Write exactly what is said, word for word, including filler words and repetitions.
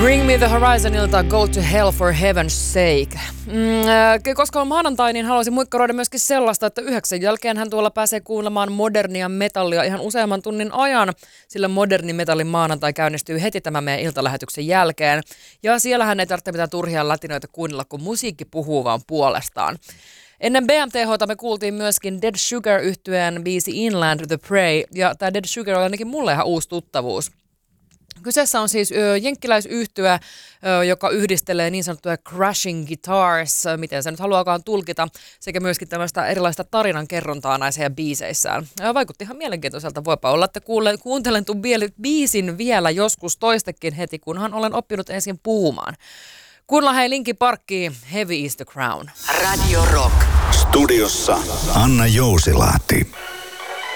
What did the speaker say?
Bring Me The Horizonilta Go To Hell For Heaven's Sake. Mm, äh, koska on maanantai, niin haluaisin muikkaroida myöskin sellaista, että yhdeksän jälkeen hän tuolla pääsee kuulemaan modernia metallia ihan useamman tunnin ajan, sillä moderni metallin maanantai käynnistyy heti tämän meidän iltalähetyksen jälkeen. Ja siellähän ei tarvitse mitään turhia latinoita kuunnella, kun musiikki puhuu vaan puolestaan. Ennen B M T H:ta me kuultiin myöskin Dead Sugar-yhtyeen biisi Inland The Prey, ja tämä Dead Sugar on ainakin mulle ihan uusi tuttavuus. Kyseessä on siis ö, jenkkiläisyhtyä, ö, joka yhdistelee niin sanottuja crashing guitars, miten se nyt haluaakaan tulkita, sekä myöskin tämmöistä erilaista tarinankerrontaa näissä heidän biiseissään. Ja vaikutti ihan mielenkiintoiselta. Voipa olla, että kuulen, kuuntelen tuon biisin vielä joskus toistekin heti, kunhan olen oppinut ensin puhumaan. Kuunnellaan hei Linkin Parkkiin, Heavy is the Crown. Radio Rock. Studiossa Anna Jousilahti.